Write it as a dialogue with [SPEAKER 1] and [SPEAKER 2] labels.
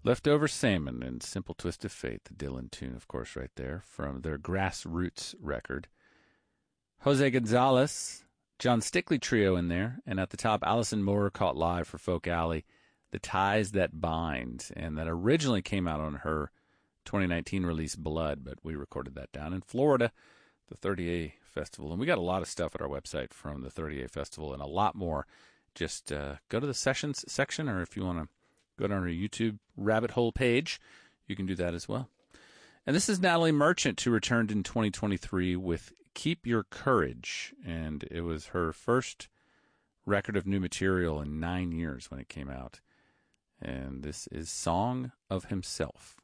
[SPEAKER 1] Leftover Salmon and Simple Twist of Fate, the Dylan tune, of course, right there, from their Grassroots record. Jose Gonzalez, John Stickley trio in there, and at the top, Alison Moore caught live for Folk Alley, The Ties That Bind, and that originally came out on her 2019 release Blood, but we recorded that down in Florida, the 30A Festival. And we got a lot of stuff at our website from the 30A Festival and a lot more. Just go to the sessions section, or if you want to go down our YouTube rabbit hole page, you can do that as well. And this is Natalie Merchant, who returned in 2023 with Keep Your Courage. And it was her first record of new material in 9 years when it came out. And this is Song of Himself.